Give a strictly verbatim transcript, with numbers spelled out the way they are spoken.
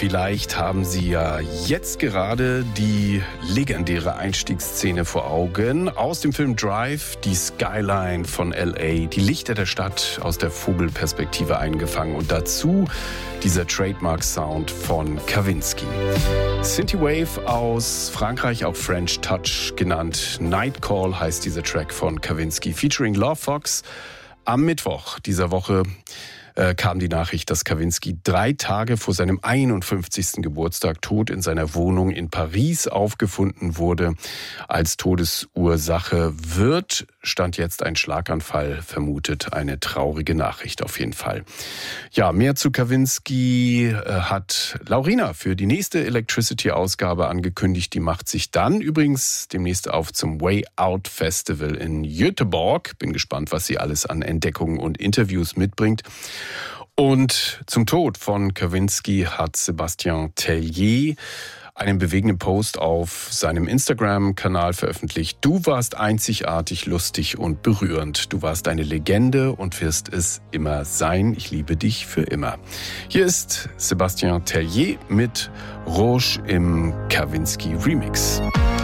Vielleicht haben Sie ja jetzt gerade die legendäre Einstiegsszene vor Augen aus dem Film Drive, die Skyline von L A, die Lichter der Stadt aus der Vogelperspektive eingefangen und dazu dieser Trademark-Sound von Kavinsky. Synthwave aus Frankreich, auch French Touch genannt. Night Call heißt dieser Track von Kavinsky, featuring Law Fox. Am Mittwoch dieser Woche äh, kam die Nachricht, dass Kavinsky drei Tage vor seinem einundfünfzigsten Geburtstag tot in seiner Wohnung in Paris aufgefunden wurde. Als Todesursache wird, stand jetzt ein Schlaganfall vermutet. Eine traurige Nachricht auf jeden Fall. Ja, mehr zu Kavinsky äh, hat Laurina für die nächste Electricity-Ausgabe angekündigt. Die macht sich dann übrigens demnächst auf zum Way Out Festival in Göteborg. Bin gespannt, was sie alles an Entdeckungen und Interviews mitbringt. Und zum Tod von Kavinsky hat Sébastien Tellier einen bewegenden Post auf seinem Instagram-Kanal veröffentlicht. Du warst einzigartig, lustig und berührend. Du warst eine Legende und wirst es immer sein. Ich liebe dich für immer. Hier ist Sébastien Tellier mit Rouge im Kavinsky Remix.